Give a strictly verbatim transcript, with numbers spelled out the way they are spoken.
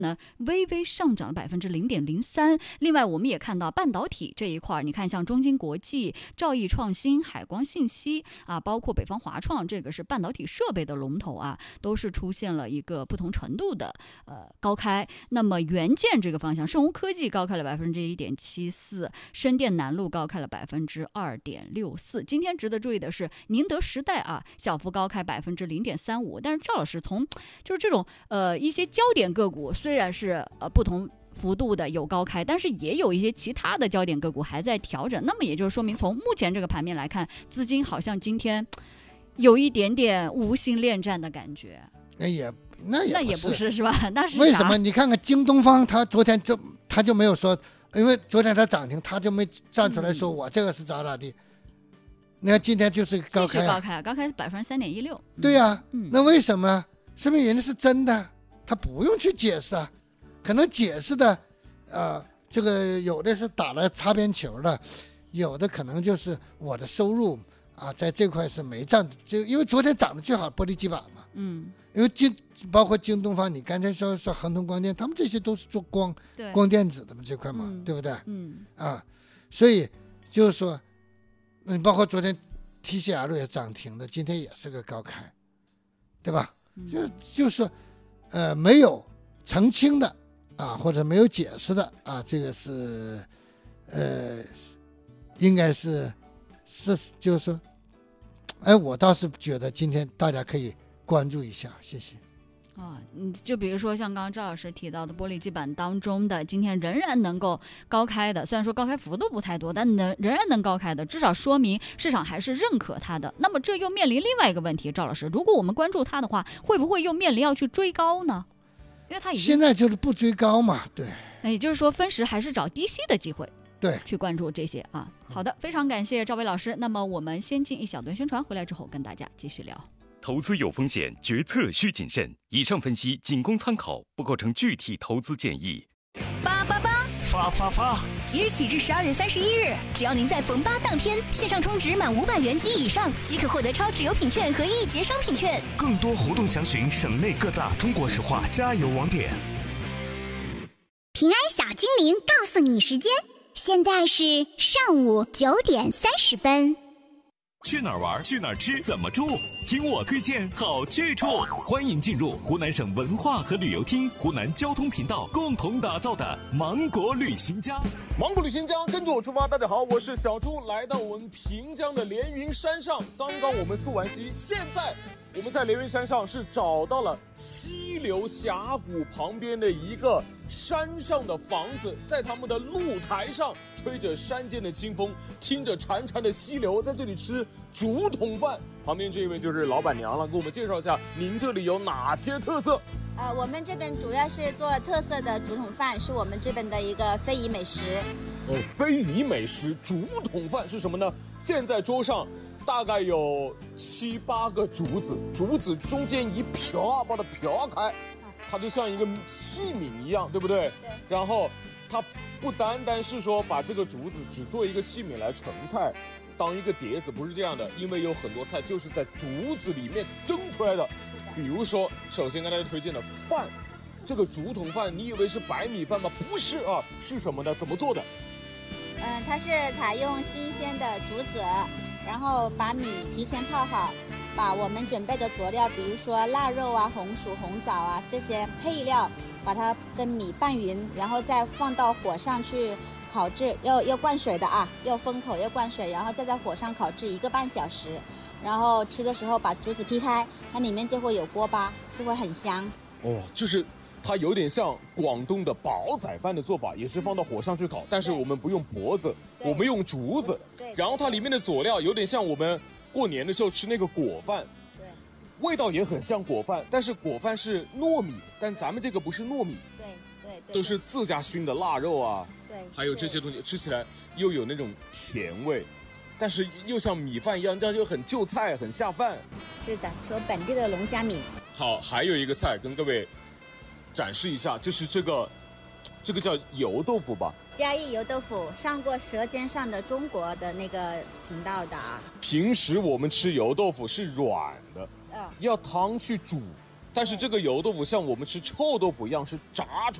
呢微微上涨了百分之零点零三。另外，我们也看到半导体这一块，你看像中芯国际、兆易创新、海光信息啊，包括北方华创，这个是半导体设备的龙头啊，都是出现了一个不同程度的呃高开。那么元件这个方向，盛虹科技高开了百分之一点七四，深电南路高开了百分之二点六四。今天值得注意的是，宁德时代啊，小幅高开百分之零点三五。但是赵老师从就是这种呃一些焦点个股，虽然是呃不同幅度的有高开，但是也有一些其他的焦点个股还在调整。那么也就是说明，从目前这个盘面来看，资金好像今天有一点点无心恋战的感觉。 那也那也那也不是是吧？那是为什么？你看看京东方，他昨天就他就没有说，因为昨天他涨停，他就没站出来说我这个是咋咋地。你看今天就是高开、啊， 高开，高开百分之三点一六。 对呀、啊嗯， 那为什么？说明人家是真的，他不用去解释啊。可能解释的，呃，这个有的是打了擦边球的，有的可能就是我的收入啊，在这块是没占，就因为昨天涨得最好玻璃基板嘛， 嗯， 因为京包括京东方，你刚才说说恒通光电，他们这些都是做光光电子的嘛这块嘛， 嗯、 对不对？ 嗯啊，所以就是说，你包括昨天 T C L 也涨停的，今天也是个高开，对吧？ 嗯、 就就是说，呃，没有澄清的。啊，或者没有解释的啊，这个是，呃，应该是是就是说，哎，我倒是觉得今天大家可以关注一下，谢谢。 啊，嗯，就比如说像刚刚赵老师提到的玻璃基板当中的，今天仍然能够高开的，虽然说高开幅度不太多，但能仍然能高开的，至少说明市场还是认可它的。那么这又面临另外一个问题，赵老师，如果我们关注它的话，会不会又面临要去追高呢？因为它已经现在就是不追高嘛，对。 也就是说，分时还是找低吸的机会， 对， 去关注这些啊。好的，非常感谢赵薇老师。那么我们先进一小段宣传，回来之后跟大家继续聊。 投资有风险，决策需谨慎。以上分析仅供参考，不构成具体投资建议。 八八八， 发发发！ 即日起至十二月三十一日，只要您在逢八当天线上充值满五百元及以上，即可获得超值优品券和一节商品券。 更多活动详询省内各大中国石化加油网点。 平安小精灵告诉你时间，现在是上午九点三十分。 去哪儿玩？去哪儿吃？怎么住？听我推荐好去处。欢迎进入湖南省文化和旅游厅、湖南交通频道共同打造的芒果旅行家。 芒果旅行家，跟着我出发。大家好，我是小朱，来到我们平江的连云山上。刚刚我们溯完溪，现在我们在连云山上是找到了溪流峡谷旁边的一个山上的房子，在他们的露台上吹着山间的清风，听着潺潺的溪流，在这里吃竹筒饭。旁边这一位就是老板娘了，给我们介绍一下您这里有哪些特色。 呃，我们这边主要是做特色的竹筒饭，是我们这边的一个非遗美食。 哦，非遗美食竹筒饭是什么呢？现在桌上大概有七八个竹子，竹子中间一瓢，把它瓢开，它就像一个器皿一样，对不对？ 对。 然后它不单单是说把这个竹子只做一个器皿来盛菜，当一个碟子，不是这样的，因为有很多菜就是在竹子里面蒸出来的。比如说，首先跟大家推荐的饭，这个竹筒饭，你以为是白米饭吗？不是啊，是什么呢？怎么做的？ 嗯、呃，它是采用新鲜的竹子，然后把米提前泡好，把我们准备的佐料，比如说腊肉啊、红薯、红枣啊这些配料，把它跟米拌匀，然后再放到火上去烤制，要要灌水的啊，要封口要灌水，然后再在火上烤制一个半小时。然后吃的时候把竹子劈开，它里面就会有锅巴，就会很香。 哦，就是它有点像广东的煲仔饭的做法，也是放到火上去烤，但是我们不用脖子，我们用竹子。 对。 然后它里面的佐料有点像我们过年的时候吃那个果饭。 对。 味道也很像果饭，但是果饭是糯米，但咱们这个不是糯米。 对对对。 都是自家熏的腊肉啊。 对。 还有这些东西，吃起来又有那种甜味。但是又像米饭一样，这样就很就菜，很下饭。 是的，说本地的农家米。 好，还有一个菜跟各位展示一下，就是这个，这个叫油豆腐吧？ 嘉义油豆腐上过《舌尖上的中国》的那个频道的啊。 平时我们吃油豆腐是软的， 嗯， 要汤去煮， 但是这个油豆腐像我们吃臭豆腐一样是炸出